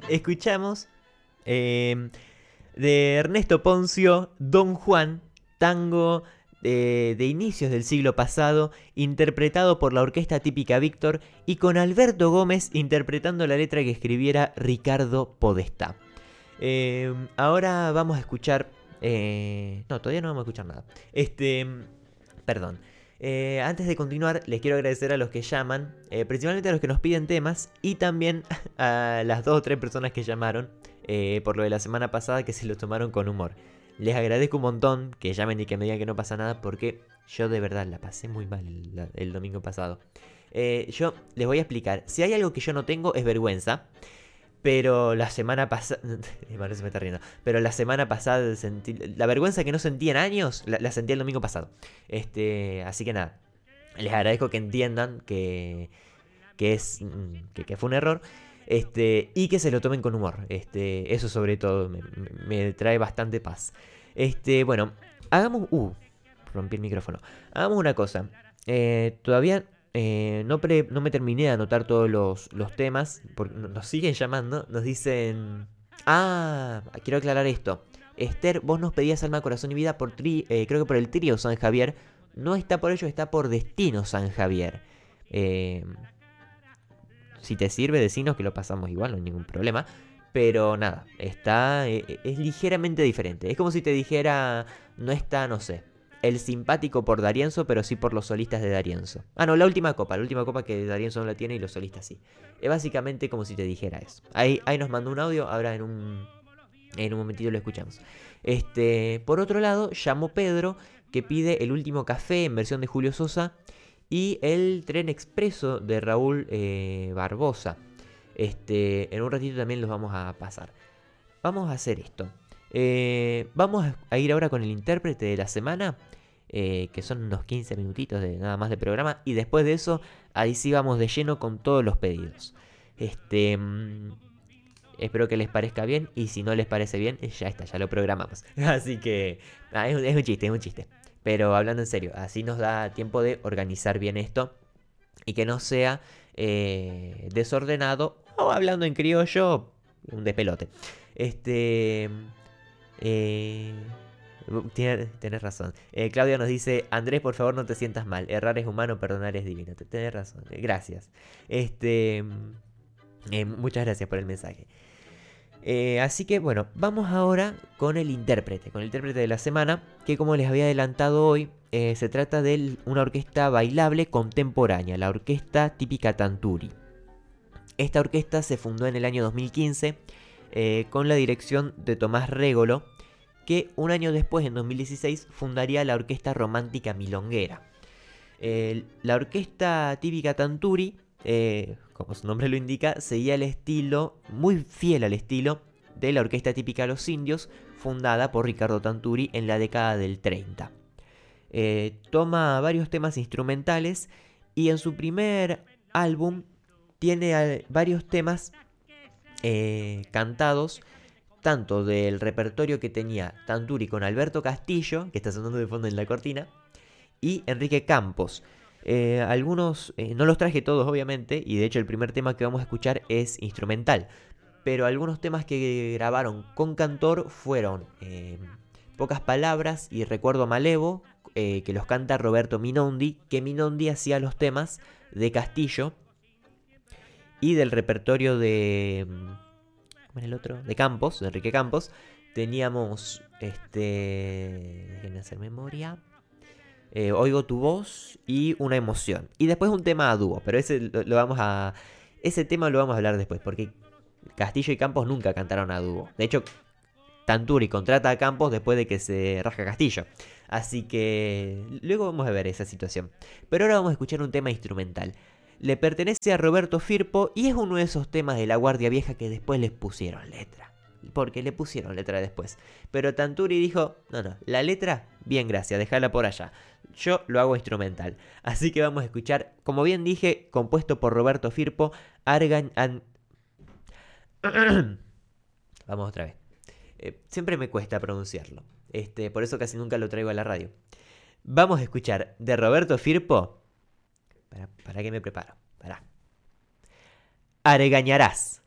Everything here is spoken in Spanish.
Escuchamos de Ernesto Poncio, Don Juan, tango de inicios del siglo pasado, interpretado por la Orquesta Típica Víctor y con Alberto Gómez interpretando la letra que escribiera Ricardo Podestá. Ahora vamos a escuchar... no, todavía no vamos a escuchar nada. Perdón. Antes de continuar, les quiero agradecer a los que llaman, principalmente a los que nos piden temas y también a las 2 o 3 personas que llamaron por lo de la semana pasada que se lo tomaron con humor. Les agradezco un montón que llamen y que me digan que no pasa nada porque yo de verdad la pasé muy mal el domingo pasado. Yo les voy a explicar, si hay algo que yo no tengo es vergüenza. Pero la semana pasada... Bueno, se me está riendo. Pero la semana pasada sentí... La vergüenza que no sentí en años, la sentí el domingo pasado. Así que nada. Les agradezco que entiendan que que fue un error. Y que se lo tomen con humor. Eso sobre todo me trae bastante paz. Bueno, hagamos... rompí el micrófono. Hagamos una cosa. Todavía... no me terminé de anotar todos los temas, porque nos siguen llamando, nos dicen... quiero aclarar esto. Esther, vos nos pedías Alma, Corazón y Vida creo que por el trío San Javier. No está por ello, está por Destino San Javier. Si te sirve, decinos que lo pasamos igual, no hay ningún problema. Pero nada, es ligeramente diferente. Es como si te dijera, no está, no sé, El Simpático por D'Arienzo, pero sí por los solistas de D'Arienzo. No, la última copa que D'Arienzo no la tiene y los solistas sí. Es básicamente como si te dijera eso. Ahí nos mandó un audio, ahora en un momentito lo escuchamos. Por otro lado, llamó Pedro, que pide El Último Café en versión de Julio Sosa y el Tren Expreso de Raúl Barbosa. En un ratito también los vamos a pasar. Vamos a hacer esto. Vamos a ir ahora con el intérprete de la semana, que son unos 15 minutitos nada más de programa, y después de eso, ahí sí vamos de lleno con todos los pedidos. Espero que les parezca bien, y si no les parece bien, ya está, ya lo programamos. Así que, es un chiste. Pero hablando en serio, así nos da tiempo de organizar bien esto, y que no sea desordenado, o hablando en criollo, un despelote. Tenés razón. Claudia nos dice: Andrés, por favor, no te sientas mal. Errar es humano, perdonar es divino. Tenés razón. Gracias. Muchas gracias por el mensaje. Así que bueno, vamos ahora con el intérprete de la semana, que como les había adelantado hoy, se trata de una orquesta bailable contemporánea, la Orquesta Típica Tanturi. Esta orquesta se fundó en el año 2015 con la dirección de Tomás Régolo, que un año después, en 2016, fundaría la Orquesta Romántica Milonguera. La Orquesta Típica Tanturi, como su nombre lo indica, seguía el estilo, muy fiel al estilo de la Orquesta Típica Los Indios, fundada por Ricardo Tanturi en la década del 30. Toma varios temas instrumentales y en su primer álbum tiene varios temas cantados, tanto del repertorio que tenía Tanturi con Alberto Castillo, que está sonando de fondo en la cortina, y Enrique Campos. Algunos, no los traje todos obviamente, y de hecho el primer tema que vamos a escuchar es instrumental, pero algunos temas que grabaron con cantor fueron Pocas Palabras y Recuerdo Malevo, que los canta Roberto Minondi, que Minondi hacía los temas de Castillo. Y del repertorio de... ¿cómo era el otro? De Campos, de Enrique Campos. Teníamos déjenme hacer memoria. Oigo tu voz y Una emoción. Y después un tema a dúo, pero ese tema lo vamos a hablar después, porque Castillo y Campos nunca cantaron a dúo. De hecho, Tanturi contrata a Campos después de que se rasca Castillo. Así que luego vamos a ver esa situación. Pero ahora vamos a escuchar un tema instrumental. Le pertenece a Roberto Firpo y es uno de esos temas de La Guardia Vieja que después les pusieron letra. Porque le pusieron letra después. Pero Tanturi dijo, no, la letra, bien gracias, déjala por allá. Yo lo hago instrumental. Así que vamos a escuchar, como bien dije, compuesto por Roberto Firpo, Vamos otra vez. Siempre me cuesta pronunciarlo. Por eso casi nunca lo traigo a la radio. Vamos a escuchar de Roberto Firpo. Para que me preparo. Para. Argañarás.